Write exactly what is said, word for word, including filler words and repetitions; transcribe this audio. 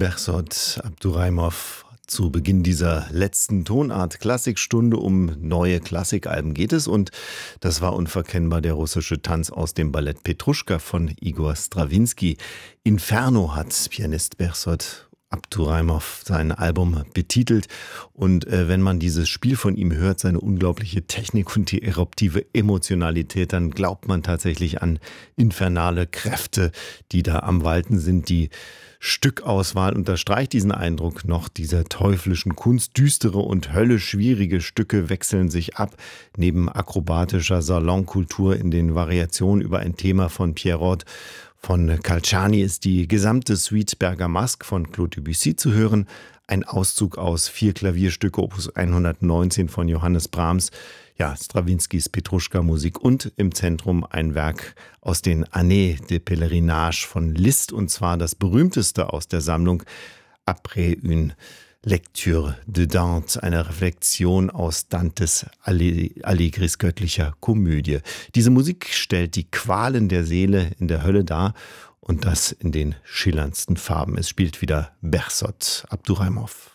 Behzod Abduraimov. Zu Beginn dieser letzten Tonart Klassikstunde um neue Klassikalben geht es, und das war unverkennbar der russische Tanz aus dem Ballett Petruschka von Igor Strawinski. Inferno hat Pianist Behzod Abduraimov sein Album betitelt, und äh, wenn man dieses Spiel von ihm hört, seine unglaubliche Technik und die eruptive Emotionalität, dann glaubt man tatsächlich an infernale Kräfte, die da am Walten sind. Die Stückauswahl unterstreicht diesen Eindruck noch dieser teuflischen Kunst. Düstere und höllisch schwierige Stücke wechseln sich ab. Neben akrobatischer Salonkultur in den Variationen über ein Thema von Pierrot von Calciani ist die gesamte Suite Bergamasque von Claude Debussy zu hören. Ein Auszug aus vier Klavierstücke Opus hundertneunzehn von Johannes Brahms, ja, Strawinskys Petruschka-Musik, und im Zentrum ein Werk aus den Années de Pèlerinage von Liszt, und zwar das berühmteste aus der Sammlung, Après une Lecture de Dante, eine Reflexion aus Dantes Allegris göttlicher Komödie. Diese Musik stellt die Qualen der Seele in der Hölle dar, und das in den schillerndsten Farben. Es spielt wieder Behzod Abduraimov.